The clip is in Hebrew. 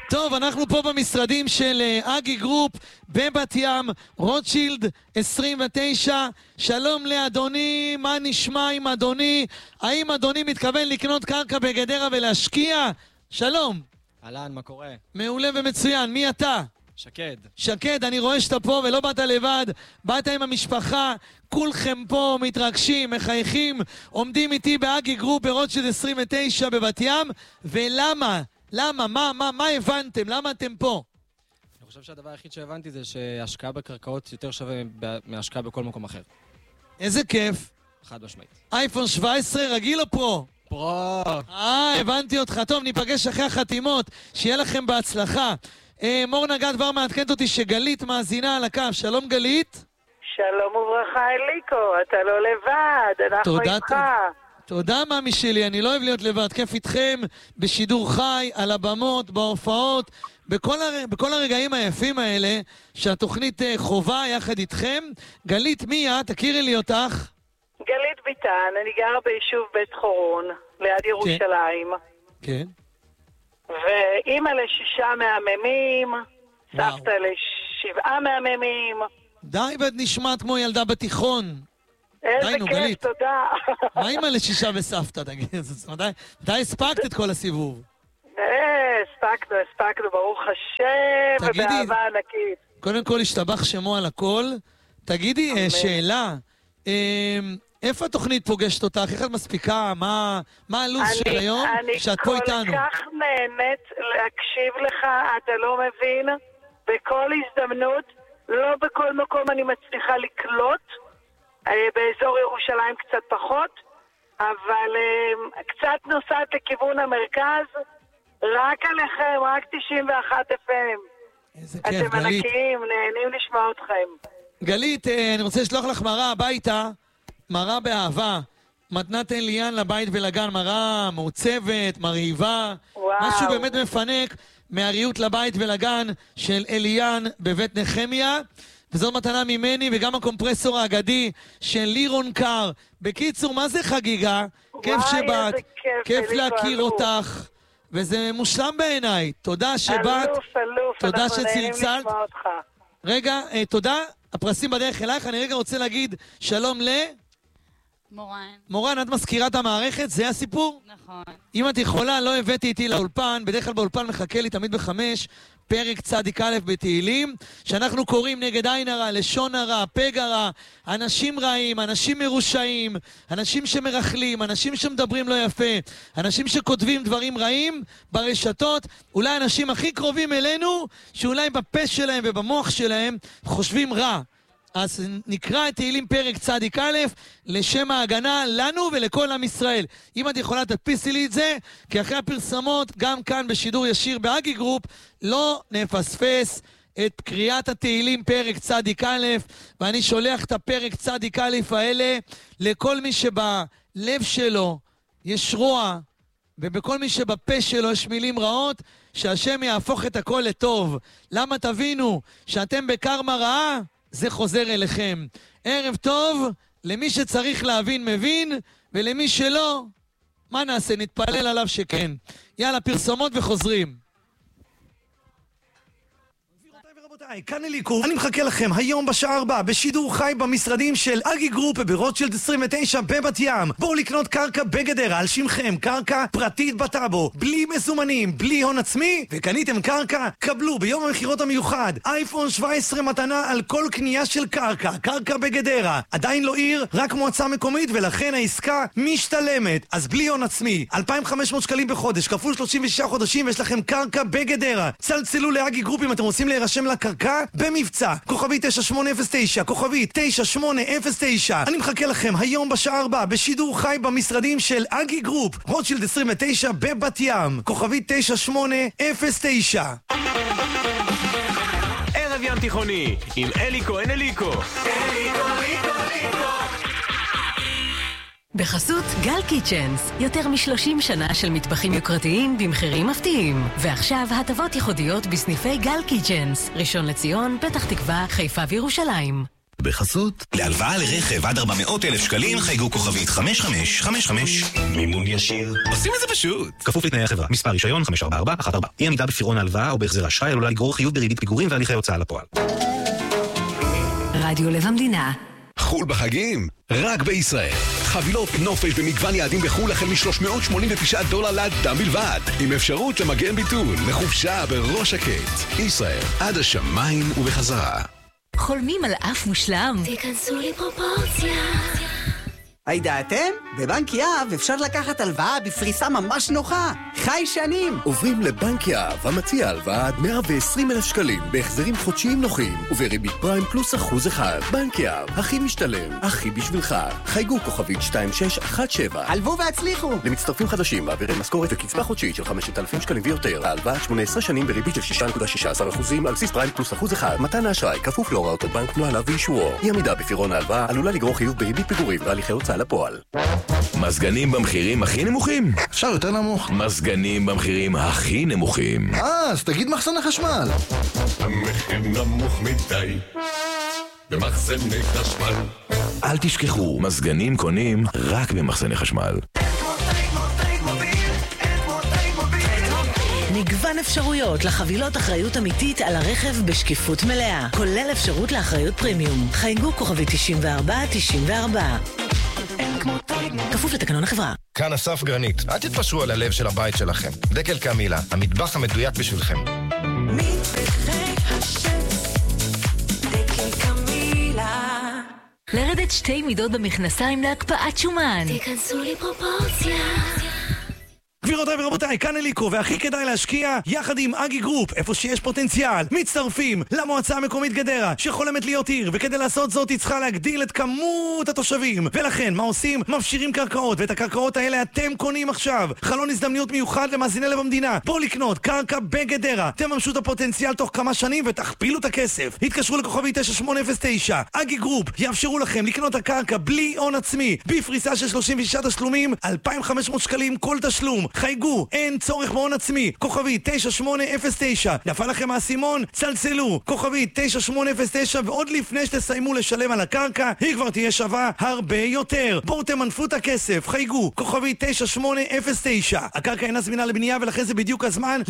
טוב, אנחנו פה במשרדים של אגי גרופ בבת ים, רוטשילד 29. שלום לאדוני, מה נשמע עם אדוני? האם אדוני מתכוון לקנות קרקע בגדרה ולהשקיע? שלום. אהלן, מה קורה? מעולה ומצוין, מי אתה? שקד. שקד, אני רואה שאתה פה ולא באת לבד, באת עם המשפחה, כולכם פה מתרגשים, מחייכים, עומדים איתי באגי גרופ ברוטשילד 29 בבת ים. ולמה? למה? מה הבנתם? למה אתם פה? אני חושב שהדבר היחיד שהבנתי זה שהשקעה בקרקעות יותר שווה מהשקעה בכל מקום אחר. איזה כיף. חד משמעית. אייפון 17 רגיל או פרו? פרו. הבנתי אותך. טוב, ניפגש אחרי החתימות. שיהיה לכם בהצלחה. מור נגד כבר מעדכנת אותי שגלית מאזינה על הקו. שלום גלית. שלום וברכה אליקו, אתה לא לבד, אנחנו איתך. תודה מאמי שלי, אני לא אוהב להיות לבד, כיף איתכם בשידור חי, על הבמות, בהופעות, בכל הרגעים היפים האלה שהתוכנית חובה יחד איתכם. גלית, מי את? תכירי לי אותך. גלית ביטן, אני גרה ביישוב בית חורון, ליד ירושלים. כן. ואימא ל6 מהממים, סבתא ל7 מהממים. די, ואת נשמעת כמו ילדה בתיכון. איזה כיף, גלית. תודה. מה אימא ל6 וסבתא, תגיד? די הספקת את כל הסיבוב. הספקנו, ברוך השם, ובאהבה ענקית. קודם כל, השתבח שמו על הכל. תגידי, שאלה, איפה התוכנית פוגשת אותך? איך את מספיקה? מה הלו"ז של היום שאת פה איתנו? אני כל כך נהנית להקשיב לך, אתה לא מבין? בכל הזדמנות, לא בכל מקום אני מצליחה לקלוט, באזור ירושלים קצת פחות, אבל קצת נוסעת לכיוון המרכז, רק עליכם, רק 91 FM. איזה כיף, גלית. אתם ענקיים, נהנים לשמוע אתכם. גלית, אני רוצה לשלוח לך מראה הביתה, מראה באהבה. מתנת אליאן לבית ולגן, מראה מעוצבת, מרהיבה. משהו באמת מפנק מהריהוט לבית ולגן של אליאן בבית נחמיה. וזאת מתנה ממני, וגם הקומפרסור האגדי של לירון קר. בקיצור, מה זה חגיגה? כיף שבאת, כיף להכיר אותך, וזה מושלם בעיניי. תודה שבאת, תודה שצלצלת. רגע, תודה, הפרסים בדרך אלייך. אני רגע רוצה להגיד שלום מורן. מורן, את מזכירת המערכת? זה הסיפור? נכון. אם את יכולה, לא הבאתי איתי לאולפן, בדרך כלל באולפן מחכה לי תמיד ב5, פרק צדיק א' בתהילים, שאנחנו קוראים נגד עין הרע, לשון הרע, פגע רע, אנשים רעים, אנשים מרושעים, אנשים שמרחלים, אנשים שמדברים לא יפה, אנשים שכותבים דברים רעים ברשתות, אולי אנשים הכי קרובים אלינו, שאולי בפה שלהם ובמוח שלהם חושבים רע. אז נקרא את תהילים פרק צדיק א' לשם ההגנה לנו ולכל עם ישראל. אם את יכולה תדפיסי לי את זה, כי אחרי הפרסמות, גם כאן בשידור ישיר באגי גרופ, לא נפספס את קריאת התהילים פרק צדיק א', ואני שולח את הפרק צדיק א' האלה לכל מי שבלב שלו יש רוע, ובכל מי שבפה שלו יש מילים רעות, שהשם יהפוך את הכל לטוב. למה? תבינו שאתם בקרמה רעה, זה חוזר אליכם. ערב טוב, למי שצריך להבין מבין, ולמי שלא, מה נעשה? נתפלל עליו שכן. יאללה, פרסומות וחוזרים. כאן אליקו, אני מחכה לכם היום בשעה 4 בשידור חי במשרדים של אגי גרופ ברוטשילד 29 בבת ים. בואו לקנות קרקע בגדרה על שמכם, קרקע פרטית בטאבו, בלי מזומנים, בלי הון עצמי, וקניתם קרקע, קבלו ביום המחירות המיוחד אייפון 17 מתנה על כל קנייה של קרקע, קרקע בגדרה. עדיין לא עיר, רק מועצה מקומית, ולכן העסקה משתלמת. אז בלי הון עצמי, 2,500 שקלים בחודש, כפול 36 חודשים, ויש לכם קרקע בגדרה. צלצלו לאגי גרופ אם אתם רוצים להירשם לקרקע במבצע, כוכבי 9809, כוכבי 9809. אני מחכה לכם היום בשעה 4 בשידור חי במשרדים של אגי גרופ, רוטשילד 29 בבת ים, כוכבי 9809. ערב ים תיכוני עם אלי כהן אליקו. בחסות גל קיצ'נס, יותר מ-30 שנה של מטבחים יוקרתיים במחירים מפתיעים. ועכשיו הטבות ייחודיות בסניפי גל קיצ'נס, ראשון לציון, פתח תקווה, חיפה וירושלים. בחסות. להלוואה לרכב עד 400,000 שקלים חייגו כוכבית 5555. מימון ישיר. עושים את זה פשוט. כפוף לתנאי החברה. מספר רישיון 54414. אי עמידה בפירעון ההלוואה או בהחזר אשראי עלולה לגרור חיוב בריבית פיגורים והליכי הוצאה לפועל. רדיו לב המדינה. חול בחגים? רק בישראל. חבילות נופש במגוון יעדים בחול החל $389 לאדם בלבד, עם אפשרות למגן ביטול לחופשה בראש שקט. ישראל, עד השמיים ובחזרה. חולמים על אף מושלם? תיכנסו לפרופורציה. הידעתם? בבנק יהב אפשר לקחת הלוואה בפריסה ממש נוחה. חי שנים. עוברים לבנק יהב, המציע הלוואה עד 120,000 שקלים, בהחזרים חודשיים נוחים, ובריבית פריים פלוס 1%. בנק יהב, הכי משתלם, הכי בשבילך. חייגו כוכבית 2617. הלוו והצליחו. למצטרפים חדשים, מעבירי משכורת וקצבה חודשית של 5,000 שקלים ויותר. ההלוואה 18 שנים בריבית של 6.16% על בסיס פריים פלוס 1%. מתן האשראי כפוף להוראות הבנק, נוהליו ואישורו. אי עמידה בפירעון ההלוואה עלולה לגרור חיוב בריבית פיגורים והליכי הוצאה לפועל. מזגנים במחירים הכי נמוכים? אפשר יותר נמוך. מזגנים במחירים הכי נמוכים. אז תגיד מחסני חשמל. המחיר נמוך מדי במחסני חשמל. אל תשכחו, מזגנים קונים רק במחסני חשמל. מגוון אפשרויות לחבילות אחריות אמיתית על הרכב בשקיפות מלאה, כולל אפשרות לאחריות פרימיום. חייגו כוכבית 9494. כפוף לתקנון החברה. כאן אסף גרנית. אל תתפשרו על הלב של הבית שלכם. דקל קמילה, המטבח המדויק בשבילכם. מטבחי השף, דקל קמילה. לרדת 2 מידות במכנסיים להקפאת שומן. תיכנסו לפרופורציה. גבירותיי ורבותיי, כאן אליקו, והכי כדאי להשקיע יחד עם אגי גרופ, איפה שיש פוטנציאל. מצטרפים למועצה המקומית גדרה, שחולמת להיות עיר, וכדי לעשות זאת היא צריכה להגדיל את כמות התושבים. ולכן, מה עושים? מפשירים קרקעות, ואת הקרקעות האלה אתם קונים עכשיו. חלון הזדמנויות מיוחד למאזיני לב המדינה. בואו לקנות קרקע בגדרה. תממשו את הפוטנציאל תוך כמה שנים ותכפילו את הכסף. התקשרו לכוכבי 9809. אגי גרופ יאפשרו לכם לקנות הקרקע בלי הון עצמי, בפריסה של 36 תשלומים, 2,500 שקלים כל תשלום. חייגו, אין צורך בהון עצמי. כוכבי 9809. נפל לכם האסימון? צלצלו. כוכבי 9809, ועוד לפני שתסיימו לשלם על הקרקע, היא כבר תהיה שווה הרבה יותר. בואו תמנפו את הכסף. חייגו. כוכבי 9809. הקרקע אינה זמינה לבנייה, ולכן זה בדיוק הזמן